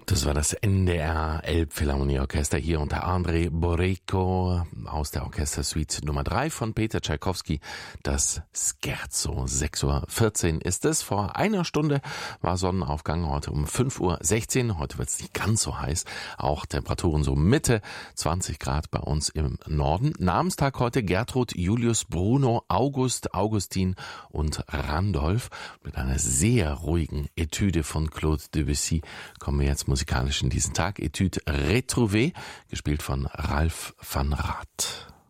Das war das NDR Elbphilharmonieorchester hier unter Andrei Borejko aus der Orchestersuite Nummer 3 von Peter Tschaikowski. Das Scherzo. 6:14 Uhr ist es. Vor einer Stunde war Sonnenaufgang, heute um 5:16 Uhr. Heute wird es nicht ganz so heiß. Auch Temperaturen so Mitte 20 Grad bei uns im Norden. Namenstag heute Gertrud, Julius, Bruno, August, Augustin und Randolph. Mit einer sehr ruhigen Etüde von Claude Debussy kommen wir jetzt musikalisch in diesen Tag. Etude Retrouvée, gespielt von Ralph van Raat.